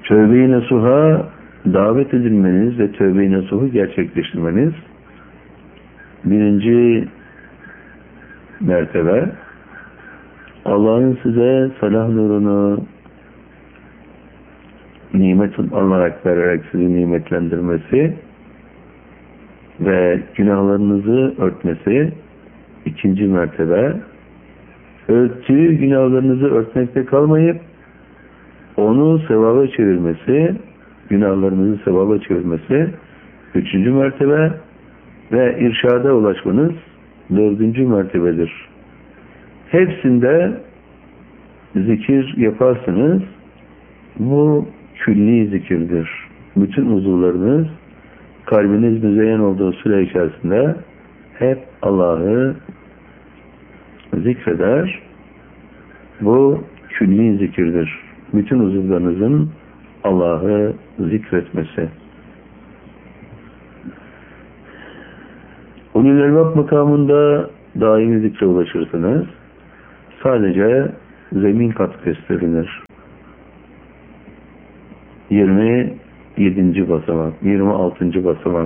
Tövbe-i nasuha davet edilmeniz ve tövbe-i nasuhu gerçekleştirmeniz birinci mertebe. Allah'ın size salah nurunu nimet olarak vererek sizi nimetlendirmesi ve günahlarınızı örtmesi ikinci mertebe. Örttüğü günahlarınızı örtmekte kalmayıp onu sevaba çevirmesi, günahlarınızı sevaba çevirmesi üçüncü mertebe ve irşada ulaşmanız dördüncü mertebedir. Hepsinde zikir yaparsınız. Bu külli zikirdir. Bütün uzuvlarınız, kalbiniz müzeyyen olduğu süre içerisinde hep Allah'ı zikreder. Bu külli zikirdir. Bütün uzuvlarınızın Allah'ı zikretmesi. Ulul elbab makamında daimi zikre ulaşırsınız. Sadece zemin kat gösterilir. 27. basamak, 26. basamak.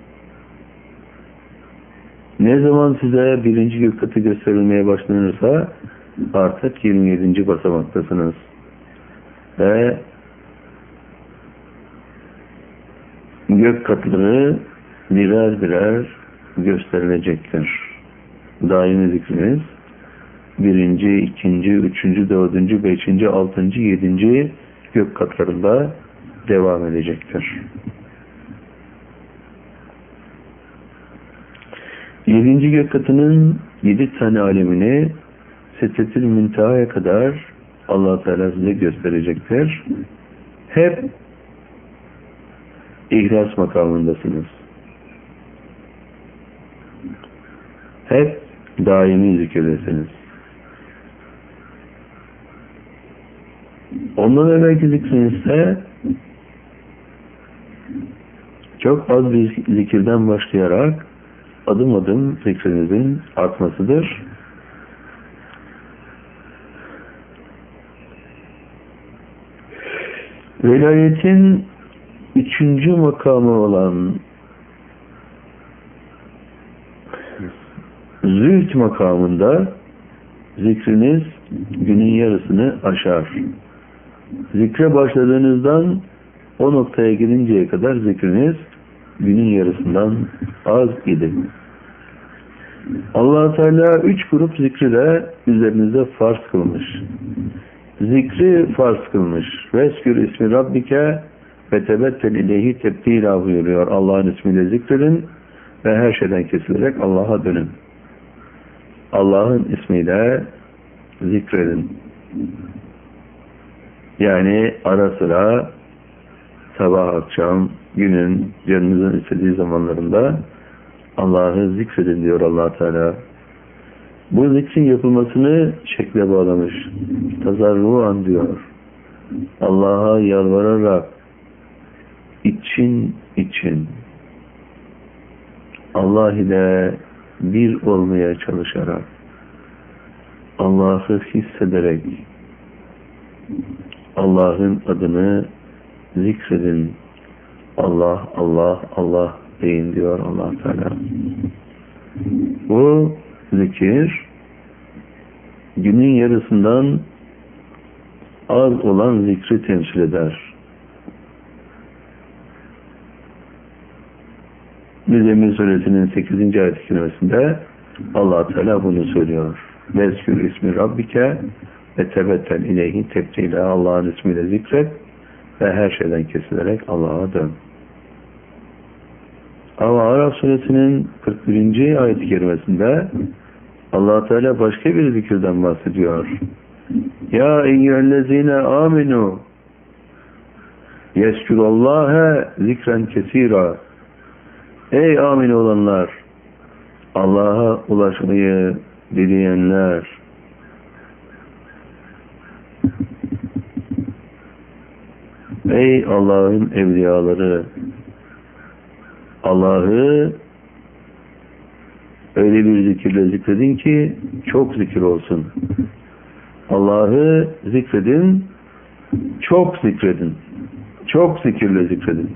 Ne zaman size birinci gök katı gösterilmeye başlanırsa artık 27. basamaktasınız. Ve gök katları birer birer gösterilecektir. Daimi zikriniz birinci, ikinci, üçüncü, dördüncü, beşinci, altıncı, yedinci gök katlarında devam edecektir. 7. gök katının 7 tane alemini Sidretil Münteha'ya kadar Allah Teala size gösterecektir. Hep ihlas makamındasınız. Hep daimi zikirdesiniz. Ondan evvelki zikrinizde çok az bir zikirden başlayarak adım adım zikrinizin artmasıdır. Velayetin 3. makamı olan zühd makamında zikriniz günün yarısını aşar. Zikre başladığınızdan o noktaya gelinceye kadar zikriniz günün yarısından az idi. Allah Teala 3 grup zikri de üzerinize farz kılmış. Zikri farz kılmış. Veskür ismi Rabbike ve tebettel ileyhi tebdila buyuruyor. Allah'ın ismiyle zikredin ve her şeyden kesilerek Allah'a dönün. Allah'ın ismiyle zikredin. Yani ara sıra sabah akşam günün canınızın istediği zamanlarında Allah'ı zikredin diyor Allah Teala. Bu zikrin yapılmasını şekle bağlamış. Tazarruan diyor. Allah'a yalvararak için Allah ile bir olmaya çalışarak Allah'ı hissederek Allah'ın adını zikredin. Allah, Allah, Allah deyin diyor Allah Teala. Bu zikir günün yarısından az olan zikri temsil eder. Müzzemmil Suresinin 8. ayet-i kerimesinde Allah Teala bunu söylüyor. Vezkür ismi Rabbike ve tebettel ileyhi tebdile. Allah'ın ismiyle zikret ve her şeyden kesilerek Allah'a dön. Ama Araf Suresinin 41. ayet-i kerimesinde Allah Teala başka bir zikirden bahsediyor. Ya eyyühellezine aminu yeskurullâhe zikren kesîrâ. Ey amin olanlar, Allah'a ulaşmayı dileyenler, ey Allah'ın evliyaları, Allah'ı öyle bir zikirle zikredin ki çok zikir olsun. Allah'ı zikredin, çok zikredin. Çok zikirle zikredin.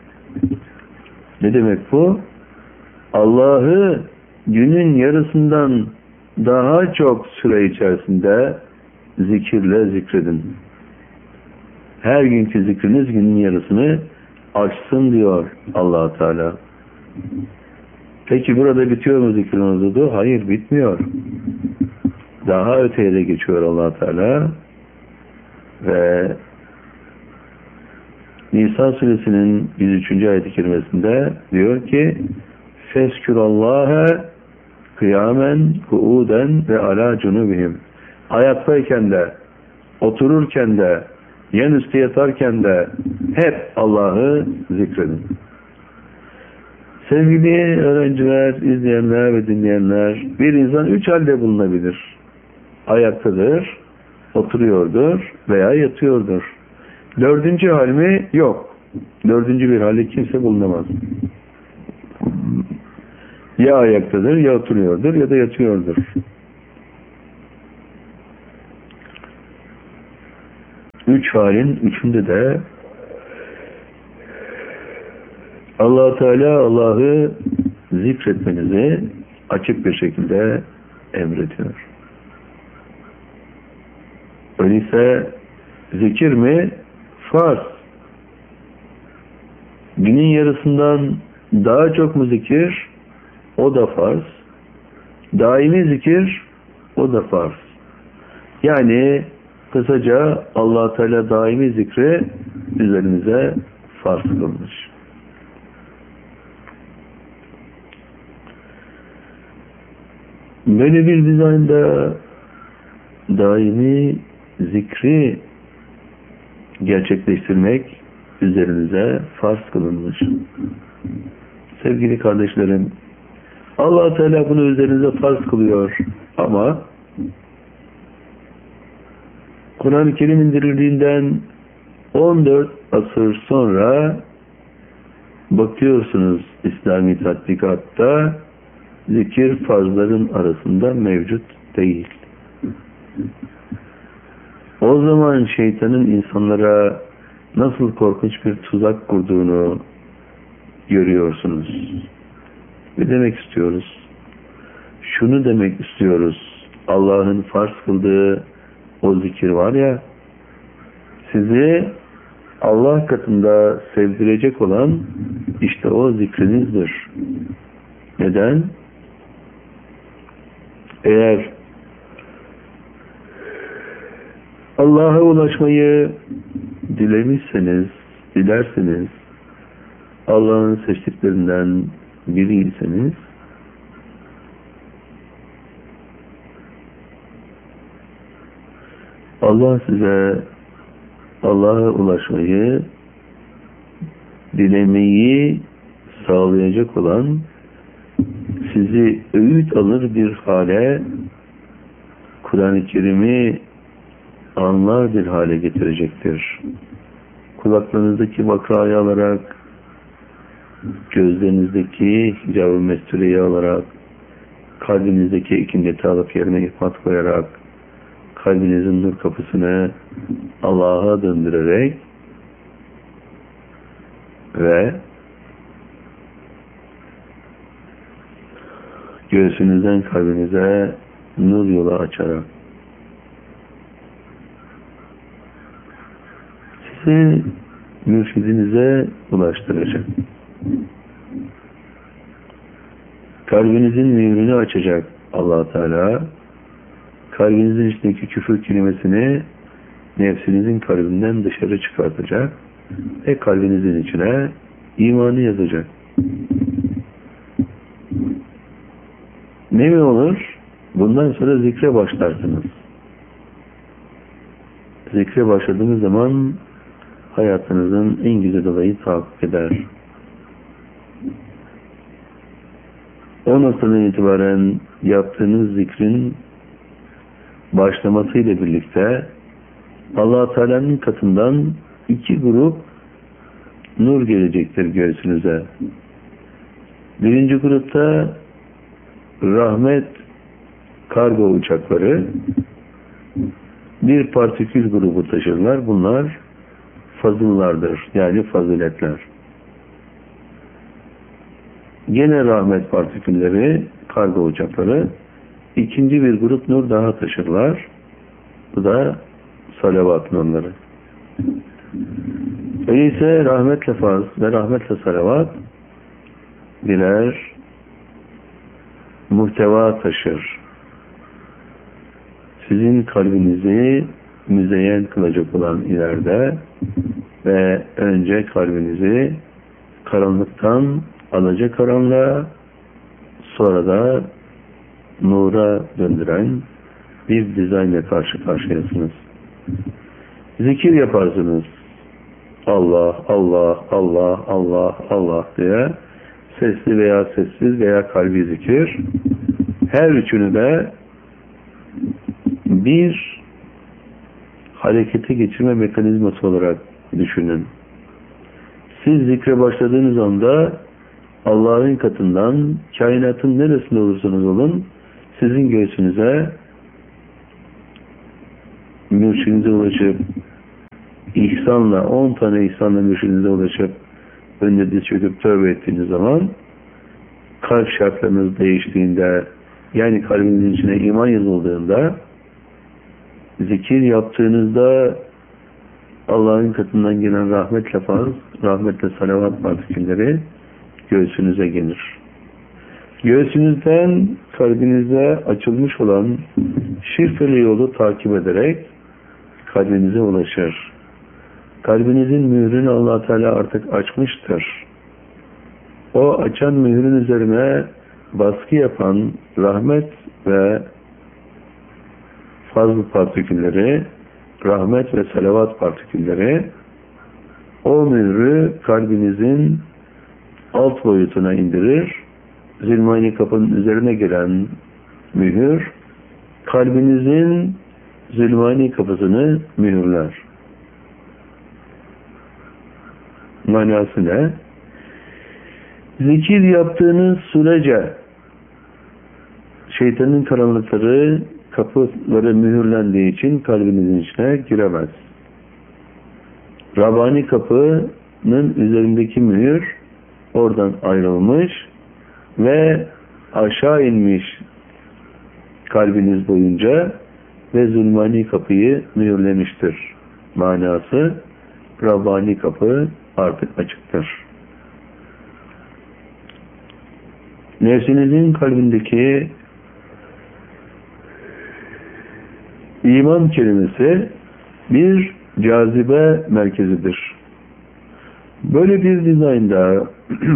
Ne demek bu? Allah'ı günün yarısından daha çok süre içerisinde zikirle zikredin. Her günkü zikriniz günün yarısını açsın diyor Allah Teala. Peki burada bitiyor mu zikrin hududu? Hayır, bitmiyor. Daha öteye de geçiyor Allah Teala ve Nisa suresinin 103. ayet-i kerimesinde diyor ki Feskürallâhe kıyamen, kuuden ve alâ cunubihim. Ayaktayken de, otururken de, yanüstü yatarken de hep Allah'ı zikredin. Sevgili öğrenciler, izleyenler ve dinleyenler, bir insan 3 halde bulunabilir. Ayaktadır, oturuyordur veya yatıyordur. 4. hal mi? Yok. 4. bir halde kimse bulunamaz. Ya ayaktadır, ya oturuyordur ya da yatıyordur. Üç halin üçünde de Allah Teala Allah'ı zikretmenizi açık bir şekilde emrediyor. Öyleyse zikir mi? Farz. Günün yarısından daha çok mu zikir? O da farz. Daimi zikir, o da farz. Yani kısaca Allah Teala daimi zikri üzerimize farz kılmış. Böyle bir dizaynda daimi zikri gerçekleştirmek üzerinize farz kılınmış. Sevgili kardeşlerim, Allah Teala bunu üzerinize farz kılıyor ama Kur'an-ı Kerim indirildiğinden 14 asır sonra bakıyorsunuz İslami tatbikatta zikir farzların arasında mevcut değil. O zaman şeytanın insanlara nasıl korkunç bir tuzak kurduğunu görüyorsunuz. Ne demek istiyoruz? Şunu demek istiyoruz. Allah'ın farz kıldığı o zikir var ya, sizi Allah katında sevdirecek olan işte o zikrinizdir. Neden? Eğer Allah'a ulaşmayı dilerseniz, Allah'ın seçtiklerinden biriyseniz, Allah size Allah'a ulaşmayı, dilemeyi sağlayacak olan, sizi öğüt alır bir hale, Kur'an-ı Kerim'i anlar bir hale getirecektir. Kulaklarınızdaki vakrayı alarak, gözlerinizdeki hicab-ı mestureyi alarak, kalbinizdeki ikindeti alıp yerine ihmat koyarak, kalbinizin nur kapısını Allah'a döndürerek ve göğsünüzden kalbinize nur yolu açarak sizi mürşidinize ulaştıracak. Kalbinizin mührünü açacak Allah Teala. Kalbinizin içindeki küfür kelimesini nefsinizin kalbinden dışarı çıkartacak ve kalbinizin içine imanı yazacak. Ne mi olur? Bundan sonra zikre başlarsınız. Zikre başladığınız zaman hayatınızın en güzel olayı tahakkuk eder. O noktadan itibaren yaptığınız zikrin başlamasıyla birlikte Allah Teala'nın katından 2 grup nur gelecektir göğsünüze. Birinci grupta rahmet kargo uçakları bir partikül grubu taşırlar. Bunlar fazıllardır. Yani faziletler. Gene rahmet partikülleri, karga uçakları. İkinci bir grup nur daha taşırlar. Bu da salavat nurları. Öyleyse rahmetle farz ve rahmetle salavat birer muhteva taşır. Sizin kalbinizi müzeyyen kılacak olan ileride ve önce kalbinizi karanlıktan alacakaranlığa, sonra da nura döndüren bir dizaynla karşı karşıyasınız. Zikir yaparsınız. Allah, Allah, Allah, Allah, Allah diye sesli veya sessiz veya kalbi zikir. Her üçünü de bir harekete geçirme mekanizması olarak düşünün. Siz zikre başladığınız anda Allah'ın katından, kainatın neresinde olursanız olun, sizin göğsünüze, mürşidinize ulaşıp, ihsanla, 10 tane ihsanla mürşidinize ulaşıp, önüne diz çöküp tövbe ettiğiniz zaman, kalp şartlarınız değiştiğinde, yani kalbinizin içine iman yazıldığında, zikir yaptığınızda, Allah'ın katından gelen rahmetle farz, rahmetle salavat partikülleri göğsünüze gelir. Göğsünüzden kalbinize açılmış olan şifreli yolu takip ederek kalbinize ulaşır. Kalbinizin mührünü Allah Teala artık açmıştır. O açan mührün üzerine baskı yapan rahmet ve fazl partikülleri, rahmet ve salavat partikülleri o mührü kalbinizin alt boyutuna indirir. Zilmani kapının üzerine gelen mühür kalbinizin zilmani kapısını mühürler. Manası ne? Zikir yaptığınız sürece şeytanın karanlıkları, kapıları mühürlendiği için kalbinizin içine giremez. Rabbani kapının üzerindeki mühür oradan ayrılmış ve aşağı inmiş kalbiniz boyunca ve zulmani kapıyı mühürlemiştir. Manası Rabbani kapı artık açıktır. Nefsinizin kalbindeki iman kelimesi bir cazibe merkezidir. Böyle bir dizaynda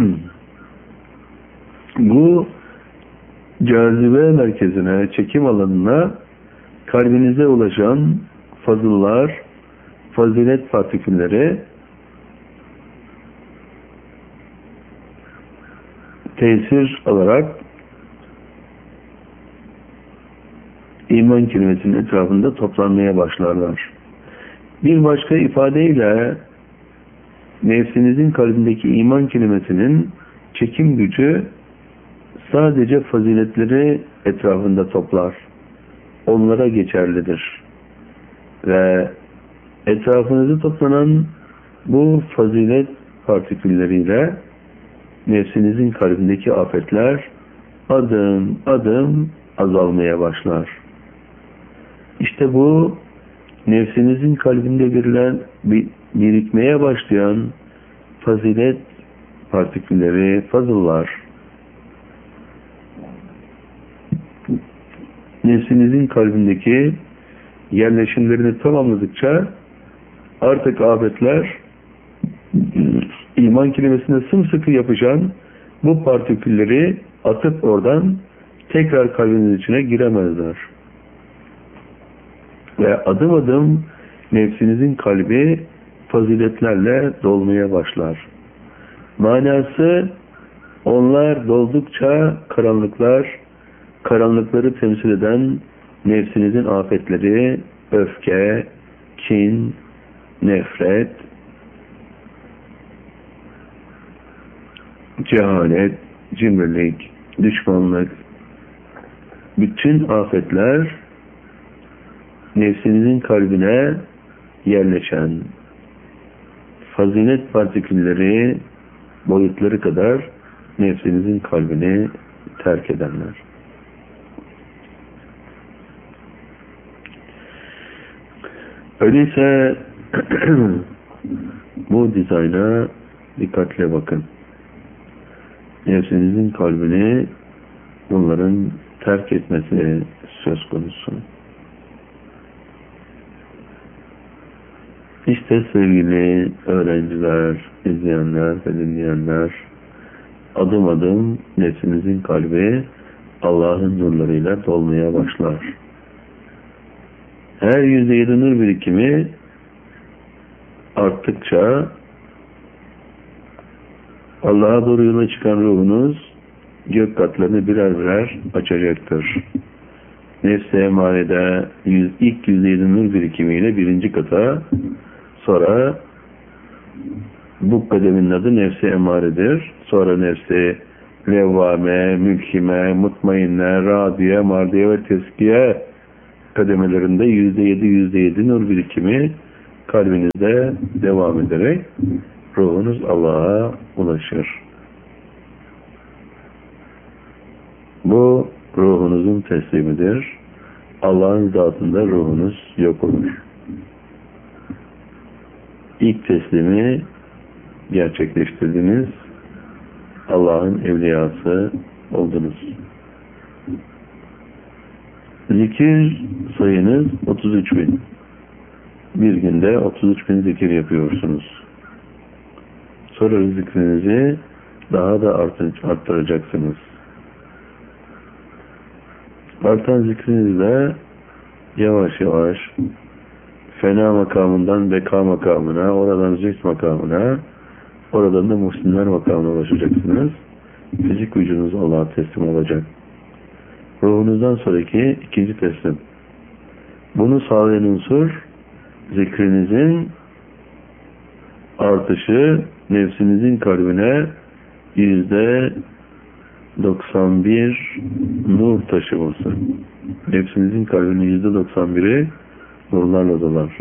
bu cazibe merkezine, çekim alanına kalbinize ulaşan fazıllar, fazilet partikülleri tesir alarak iman kelimesinin etrafında toplanmaya başlarlar. Bir başka ifadeyle nefsinizin kalbindeki iman kelimesinin çekim gücü sadece faziletleri etrafında toplar. Onlara geçerlidir. Ve etrafınızı toplanan bu fazilet partikülleriyle nefsinizin kalbindeki afetler adım adım azalmaya başlar. İşte bu nefsinizin kalbinde birikmeye başlayan fazilet partikülleri, fazıllar nefsinizin kalbindeki yerleşimlerini tamamladıkça artık afetler iman kelimesine sımsıkı yapışan bu partikülleri atıp oradan tekrar kalbiniz içine giremezler. Ve adım adım nefsinizin kalbi faziletlerle dolmaya başlar. Manası onlar doldukça karanlıkları temsil eden nefsinizin afetleri, öfke, kin, nefret, cehalet, cimrilik, düşmanlık, bütün afetler nefsinizin kalbine yerleşen fazilet partikülleri boyutları kadar nefsinizin kalbini terk edenler. Öyleyse bu dizayna dikkatle bakın. Nefsinizin kalbini bunların terk etmesi söz konusu. İşte sevgili öğrenciler, izleyenler ve dinleyenler, adım adım nefsinizin kalbi Allah'ın nurlarıyla dolmaya başlar. Her %7 nur birikimi arttıkça Allah'a doğru yola çıkan ruhunuz gök katlarını birer birer açacaktır. Nefs-i emarede ilk %7 nur birikimiyle birinci kata, sonra bu kademin adı nefs-i emaredir. Sonra nefs-i levvame, mülhime, mutmainne, radiye, mardiye ve teskiye kademelerinde %7 nur birikimi kalbinizde devam ederek ruhunuz Allah'a ulaşır. Bu ruhunuzun teslimidir. Allah'ın zatında ruhunuz yok olur. İlk teslimi gerçekleştirdiniz. Allah'ın evliyası oldunuz. Zikir sayınız 33.000. Bir günde 33.000 zikir yapıyorsunuz. Sonra zikrinizi daha da arttıracaksınız. Artan zikrinizle yavaş yavaş fena makamından beka makamına, oradan züht makamına, oradan da muhsinler makamına ulaşacaksınız. Fizik vücudunuz Allah'a teslim olacak. Ruhunuzdan sonraki ikinci teslim. Bunu sağlayan unsur zikrinizin artışı, nefsinizin kalbine %91 nur taşıması. Nefsinizin kalbinin %91'i nurlarla dolar.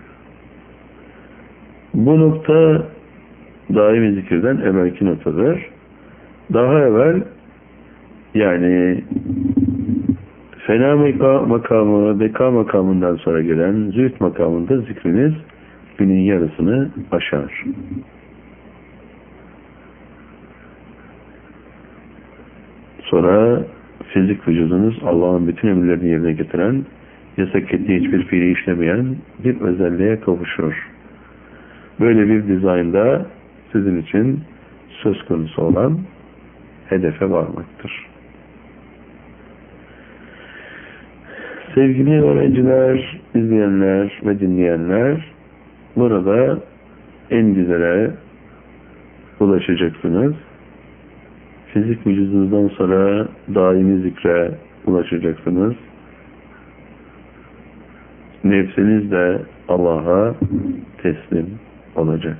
Bu nokta daimi zikirden evvelki noktadır. Daha evvel yani fena makamı, beka makamından sonra gelen züht makamında zikriniz günün yarısını aşar. Sonra fizik vücudunuz Allah'ın bütün emirlerini yerine getiren, yasak ettiği hiçbir fiili işlemeyen bir özelliğe kavuşur. Böyle bir dizaynda sizin için söz konusu olan hedefe varmaktır. Sevgili öğrenciler, izleyenler ve dinleyenler, burada en güzele ulaşacaksınız. Fizik vücudunuzdan sonra daimi zikre ulaşacaksınız. Nefsiniz de Allah'a teslim olacak.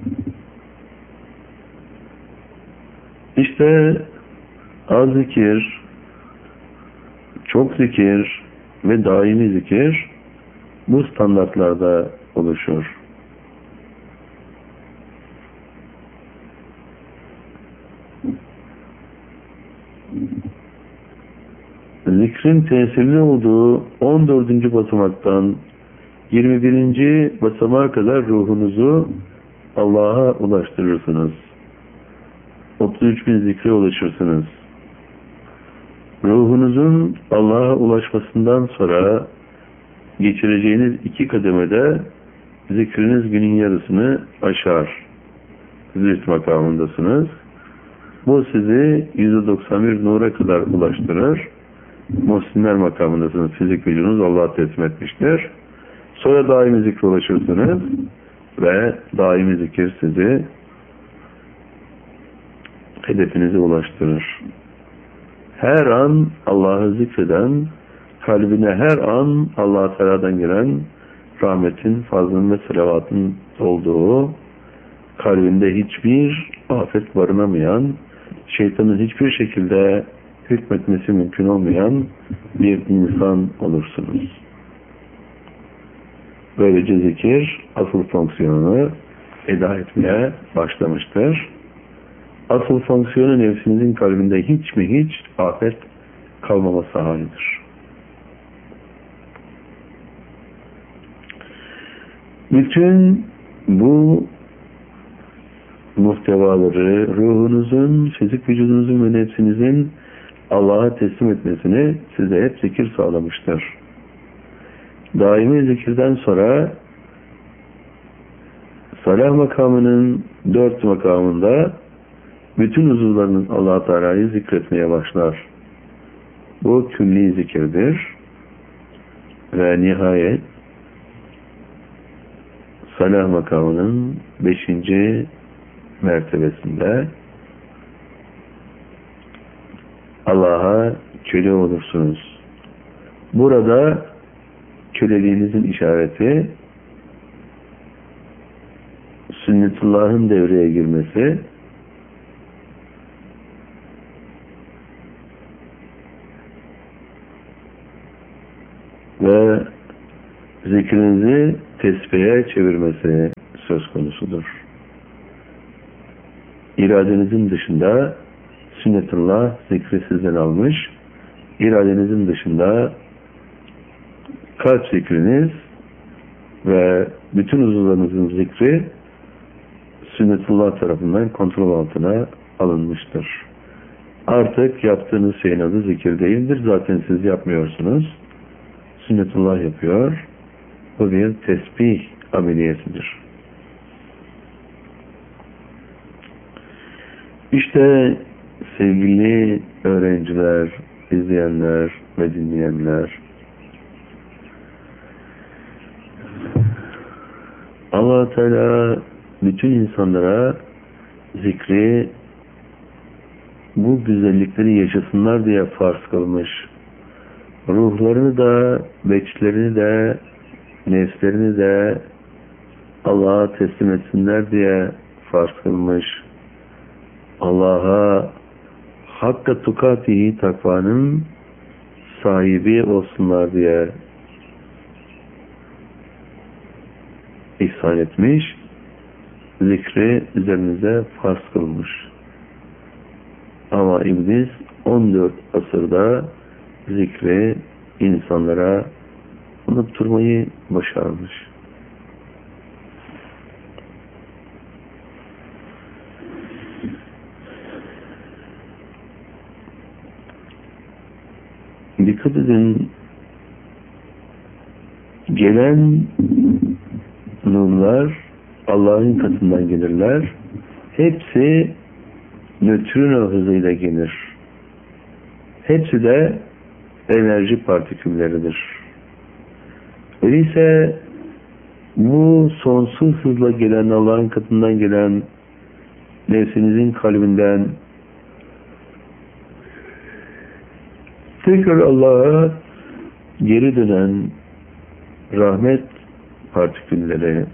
İşte az zikir, çok zikir ve daimi zikir bu standartlarda oluşur. Zikrin tesirli olduğu 14. basamaktan 21. basamağa kadar ruhunuzu Allah'a ulaştırırsınız. 33.000 zikre ulaşırsınız. Ruhunuzun Allah'a ulaşmasından sonra geçireceğiniz 2 kademede zikriniz günün yarısını aşar. Zikr makamındasınız. Bu sizi %91 nura kadar ulaştırır. Muhsinler makamındasınız. Fizik vücudunuz Allah'a teslim etmiştir. Sonra daimi zikre ulaşırsınız ve daimi zikir sizi hedefinize ulaştırır. Her an Allah'ı zikreden, kalbine her an Allah-u Teala'dan gelen rahmetin, fazlın ve selavatın olduğu, kalbinde hiçbir afet barınamayan, şeytanın hiçbir şekilde hükmetmesi mümkün olmayan bir insan olursunuz. Böylece zikir asıl fonksiyonunu eda etmeye başlamıştır. Asıl fonksiyonu nefsinizin kalbinde hiç mi hiç afet kalmaması halidir. Bütün bu muhtevaları ruhunuzun, fizik vücudunuzun ve nefsinizin Allah'a teslim etmesini size hep zikir sağlamıştır. Daimi zikirden sonra salah makamının 4 makamında bütün uzuvlarının Allah Teala'yı zikretmeye başlar. Bu külli zikirdir. Ve nihayet salah makamının 5. mertebesinde Allah'a köle olursunuz. Burada köleliğinizin işareti sünnetullah'ın devreye girmesi ve zikrinizi tesbihe çevirmesi söz konusudur. İradenizin dışında sünnetullah zikri sizden almış, iradenizin dışında kalp zikriniz ve bütün uzuvlarınızın zikri sünnetullah tarafından kontrol altına alınmıştır. Artık yaptığınız şeyin adı zikir değildir. Zaten siz yapmıyorsunuz. Sünnetullah yapıyor. Bu bir tesbih ameliyesidir. İşte sevgili öğrenciler, izleyenler ve dinleyenler, Allah Teala bütün insanlara zikri bu güzellikleri yaşasınlar diye farz kılmış. Ruhlarını da, beçlerini de, nefslerini de Allah'a teslim etsinler diye farz kılmış. Allah'a hakka tukatihi takvanın sahibi olsunlar diye ihsan etmiş. Zikri üzerinize farz kılmış. Ama iblis 14 asırda zikri insanlara unutturmayı başarmış. Dikkat edin, gelen nurlar Allah'ın katından gelirler. Hepsi nötrino hızıyla gelir. Hepsi de enerji partikülleridir. Öyleyse bu sonsuz hızla gelen, Allah'ın katından gelen, nefsinizin kalbinden tekrar Allah'a geri dönen rahmet partikülleri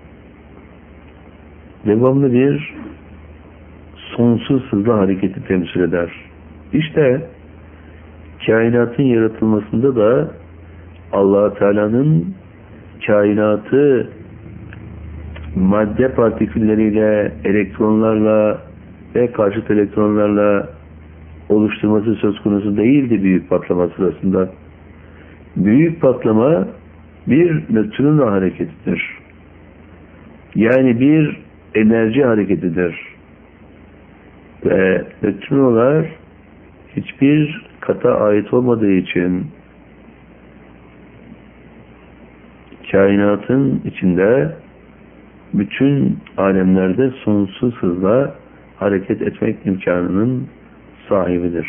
devamlı bir sonsuz hızla hareketi temsil eder. İşte kainatın yaratılmasında da Allah Teala'nın kainatı madde partikülleriyle, elektronlarla ve karşıt elektronlarla oluşturması söz konusu değildi büyük patlama sırasında. Büyük patlama bir nötrino hareketidir. Yani bir enerji hareketidir. Ve nötrinolar hiçbir kata ait olmadığı için kainatın içinde bütün alemlerde sonsuz hızla hareket etmek imkanının sahibidir.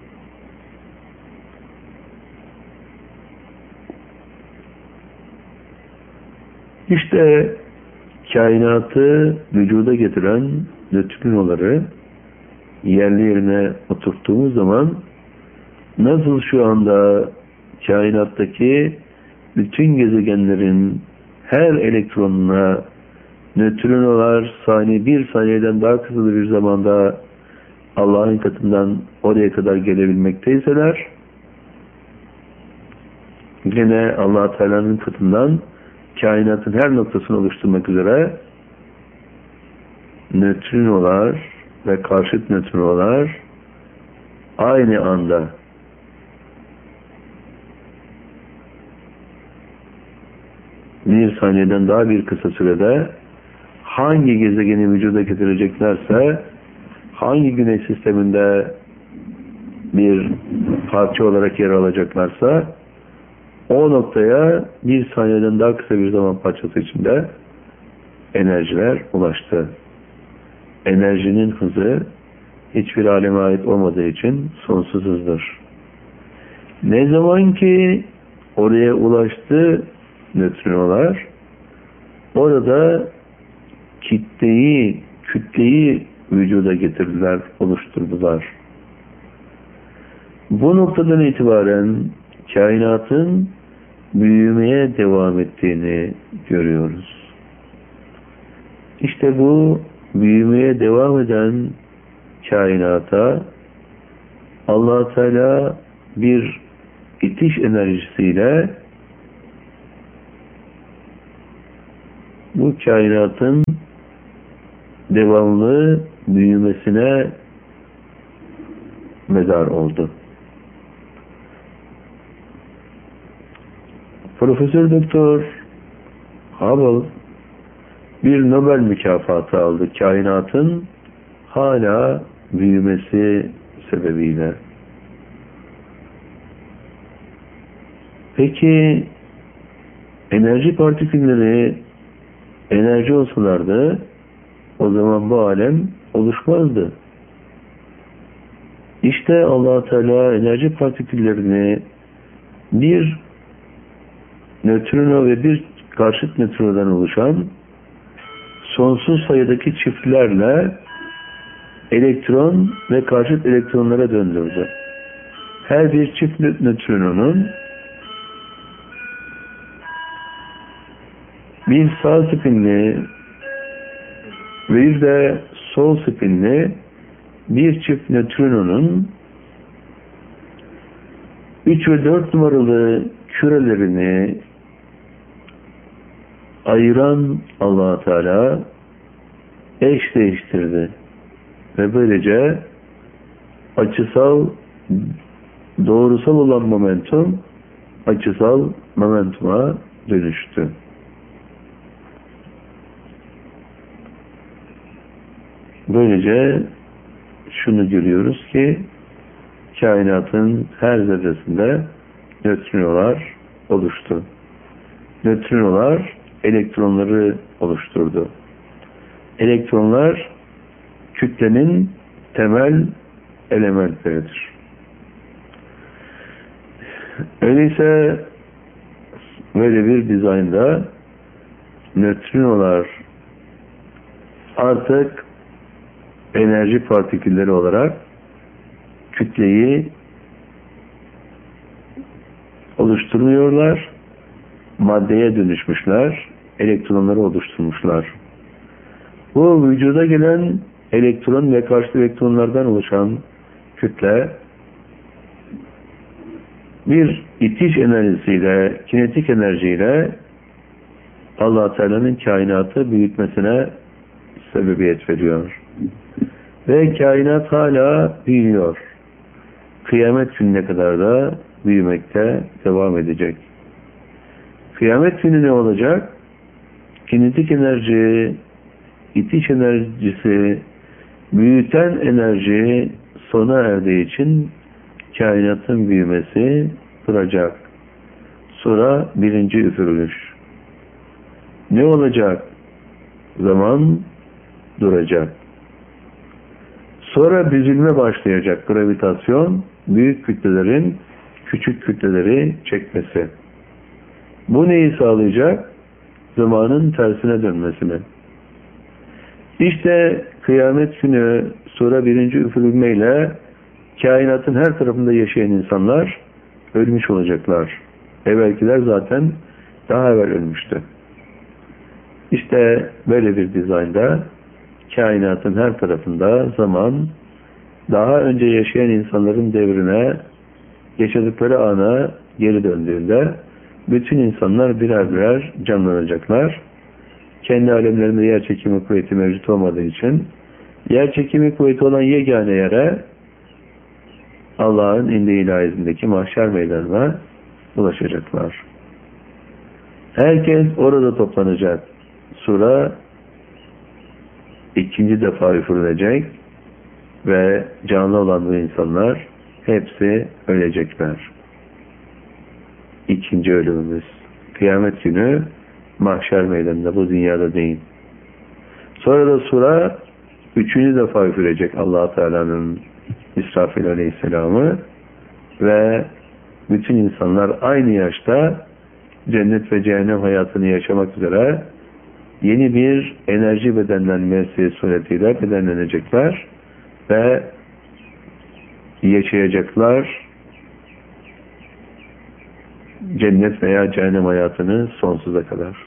İşte kainatı vücuda getiren nötrinoları yerli yerine oturttuğumuz zaman nasıl şu anda kainattaki bütün gezegenlerin her elektronuna nötrinolar bir saniyeden daha kısa bir zamanda Allah'ın katından oraya kadar gelebilmekteyseler, yine Allah Teala'nın katından kainatın her noktasını oluşturmak üzere nötrinolar ve karşıt nötrinolar aynı anda bir saniyeden daha bir kısa sürede hangi gezegeni vücuda getireceklerse, hangi güneş sisteminde bir parça olarak yer alacaklarsa o noktaya bir saniyeden daha kısa bir zaman parçası içinde enerjiler ulaştı. Enerjinin hızı hiçbir aleme ait olmadığı için sonsuz hızdır. Ne zaman ki oraya ulaştı nötrinolar, orada kütleyi vücuda getirdiler, oluşturdular. Bu noktadan itibaren kainatın büyümeye devam ettiğini görüyoruz. İşte bu büyümeye devam eden kainata Allah Teala bir itiş enerjisiyle bu kainatın devamlı büyümesine medar oldu. Profesör Doktor Hubble bir Nobel mükafatı aldı kainatın hala büyümesi sebebiyle. Peki enerji partikülleri enerji olsalardı o zaman bu alem oluşmazdı. İşte Allah Teala enerji partiküllerini bir nötrino ve bir karşıt nötrinodan oluşan sonsuz sayıdaki çiftlerle elektron ve karşıt elektronlara döndürdü. Her bir çift nötrinonun bir sağ spinli ve bir de sol spinli bir çift nötrinonun 3 ve 4 numaralı kürelerini ayıran Allah Teala eş değiştirdi ve böylece açısal doğrusal olan momentum açısal momentuma dönüştü. Böylece şunu görüyoruz ki kainatın her zerresinde nötrinolar oluştu. Nötrinolar elektronları oluşturdu. Elektronlar kütlenin temel elementleridir. Öyleyse böyle bir dizaynda nötrinolar artık enerji partikülleri olarak kütleyi oluşturmuyorlar, maddeye dönüşmüşler, elektronları oluşturmuşlar. Bu vücuda gelen elektron ve karşıt elektronlardan oluşan kütle bir itiş enerjisiyle, kinetik enerjiyle Allah Teala'nın kainatı büyütmesine sebebiyet veriyor. Ve kainat hala büyüyor. Kıyamet gününe kadar da büyümekte devam edecek. Kıyamet günü ne olacak? Kinetik enerji, itiş enerjisi, büyüten enerji sona erdiği için kainatın büyümesi duracak. Sonra birinci üfürülüş. Ne olacak? Zaman duracak. Sonra büzülme başlayacak. Gravitasyon, büyük kütlelerin küçük kütleleri çekmesi. Bu neyi sağlayacak? Zamanın tersine dönmesini. İşte kıyamet günü sonra birinci üfürülmeyle kainatın her tarafında yaşayan insanlar ölmüş olacaklar. Evvelkiler zaten daha evvel ölmüştü. İşte böyle bir dizaynda kainatın her tarafında zaman daha önce yaşayan insanların devrine, yaşadıkları ana geri döndüğünde bütün insanlar birer birer canlanacaklar. kendi alemlerinde yer çekimi kuvveti mevcut olmadığı için yer çekimi kuvveti olan yegane yere Allah'ın indi ilahisindeki mahşer meydanına ulaşacaklar. Herkes orada toplanacak. Sura ikinci defa üfürülecek ve canlı olan bu insanlar hepsi ölecekler. İkinci ölümümüz. Kıyamet günü mahşer meydanında, bu dünyada değil. Sonra da sura üçüncü defa üfürecek Allah Teala'nın İsrafil Aleyhisselam'ı ve bütün insanlar aynı yaşta cennet ve cehennem hayatını yaşamak üzere yeni bir enerji bedenlenmesi suretiyle bedenlenecekler ve yaşayacaklar cennet veya cehennem hayatını sonsuza kadar.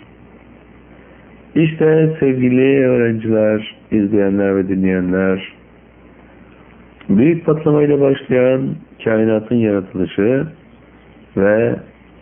İşte sevgili öğrenciler, izleyenler ve dinleyenler, büyük patlamayla başlayan kainatın yaratılışı ve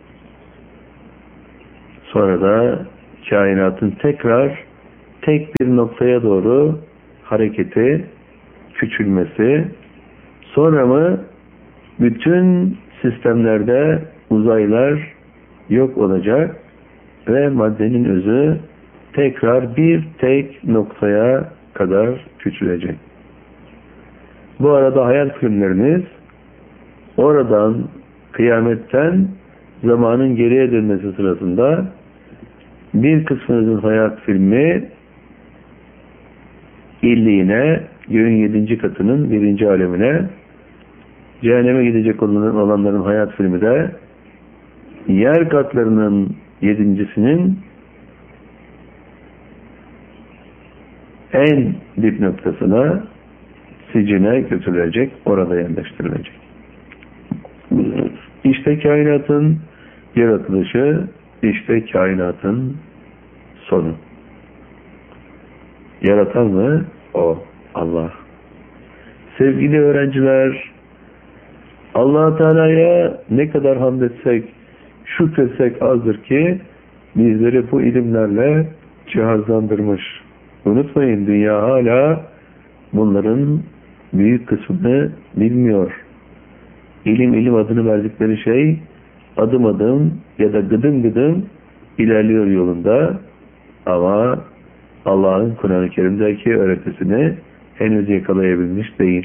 sonra da kainatın tekrar tek bir noktaya doğru hareketi, küçülmesi, sonra mı bütün sistemlerde uzaylar yok olacak ve maddenin özü tekrar bir tek noktaya kadar küçülecek. Bu arada hayal filmleriniz oradan, kıyametten zamanın geriye dönmesi sırasında bir kısmınızın hayat filmi illiğine, göğün 7. katının 1. alemine, cehenneme gidecek olanların hayat filmi de yer katlarının 7.'sinin en dip noktasına, sicine götürülecek, orada yerleştirilecek. İşte kainatın yaratılışı, işte kainatın sonu. Yaratan mı? O, Allah. Sevgili öğrenciler, Allah Teala'ya ne kadar hamd etsek, şükretsek azdır ki bizleri bu ilimlerle cihazlandırmış. Unutmayın, dünya hala bunların büyük kısmını bilmiyor. İlim adını verdikleri şey adım adım ya da gıdım gıdım ilerliyor yolunda, ama Allah'ın Kur'an-ı Kerim'deki öğretisini henüz yakalayabilmiş değil.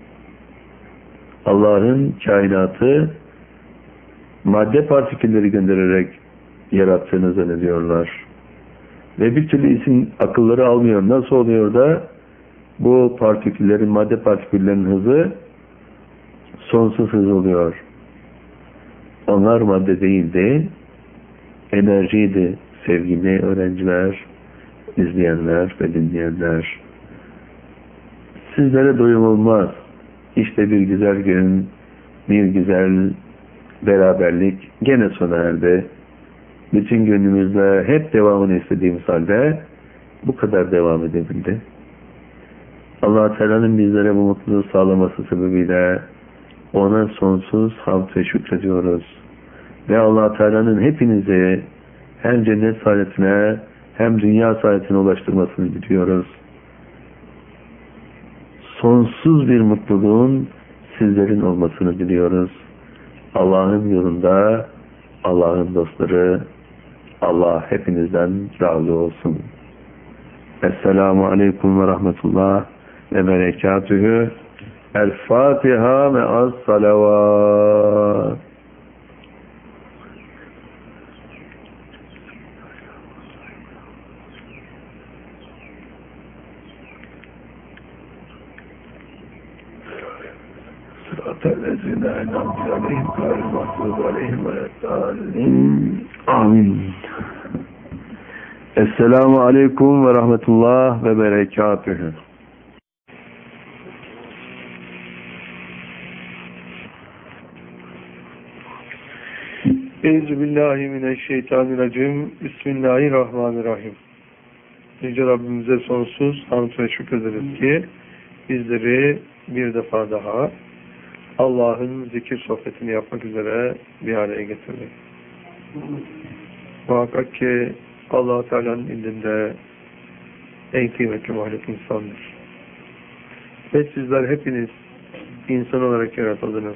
Allah'ın kainatı madde partikülleri göndererek yarattığını zannediyorlar. Ve bir türlü isim akılları almıyor. Nasıl oluyor da bu partiküllerin, madde partiküllerinin hızı sonsuz hız oluyor? Onlar madde değildi, enerjiydi sevgili öğrenciler, izleyenler ve dinleyenler. Sizlere doyum olmaz. İşte bir güzel gün, bir güzel beraberlik gene sona erdi. Bütün gönlümüzle hep devamını istediğimiz halde bu kadar devam edebildi. Allah Teala'nın bizlere bu mutluluğu sağlaması sebebiyle ona sonsuz hamd ve şükrediyoruz. Ve Allah Teala'nın hepinizi hem cennet saadetine hem dünya saadetine ulaştırmasını diliyoruz. Sonsuz bir mutluluğun sizlerin olmasını diliyoruz. Allah'ın yolunda, Allah'ın dostları, Allah hepinizden razı olsun. Esselamu Aleyküm ve Rahmetullah ve Berekatühü. El-Fatiha me'as salavat. Amin. Esselamu Aleyküm ve Rahmetullah ve Berekatühü. Euzubillahimineşşeytanirracim. Bismillahirrahmanirrahim. Yüce Rabbimize sonsuz hamd ve şükrederiz ki bizleri bir defa daha Allah'ın zikir sohbetini yapmak üzere bir araya getirdi. Muhakkak ki Allah-u Teala'nın indinde En kıymetli mahluk insandır. Ve sizler hepiniz insan olarak yaratıldınız.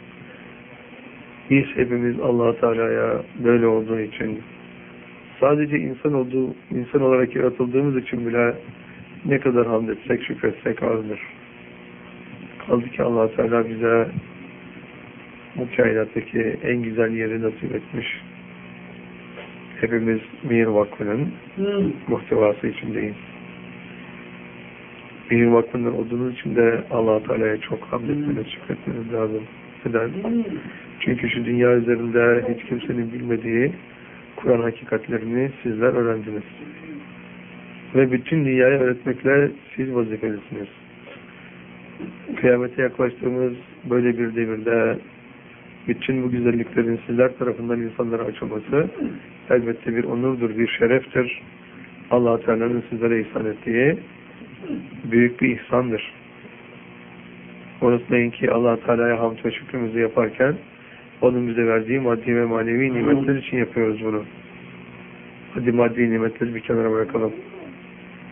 Biz hepimiz Allah Teala'ya böyle olduğu için, sadece insan olarak yaratıldığımız için bile ne kadar hamd etsek, şükretsek azdır. Kaldı ki Allah Teala bize bu kainattaki en güzel yeri nasip etmiş. Hepimiz Mihir Vakfı'nın muhtevası içindeyiz. Mihir Vakfı'ndan olduğunuz için de Allah Teala'ya çok hamd etmeniz, şükretmeniz lazım. Neden? Çünkü şu dünya üzerinde hiç kimsenin bilmediği Kur'an hakikatlerini sizler öğrendiniz. Ve bütün dünyaya öğretmekle siz vazifelisiniz. Kıyamete yaklaştığımız böyle bir devirde bütün bu güzelliklerin sizler tarafından insanlara açılması elbette bir onurdur, bir şereftir. Allah Teala'nın sizlere ihsan ettiği büyük bir ihsandır. Unutmayın ki Allah Teala'ya hamd ve şükrümüzü yaparken onun bize verdiği maddi ve manevi nimetler için yapıyoruz bunu. Hadi maddi nimetleri bir kenara bırakalım.